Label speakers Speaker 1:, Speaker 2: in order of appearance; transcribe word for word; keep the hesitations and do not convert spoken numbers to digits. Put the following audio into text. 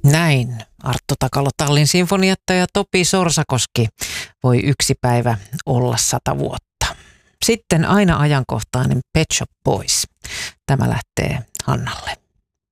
Speaker 1: Näin Arttu Takalo Tallin sinfonietta ja Topi Sorsakoski voi yksi päivä olla sata vuotta. Sitten aina ajankohtainen Pet Shop Boys. Tämä lähtee Hannalle.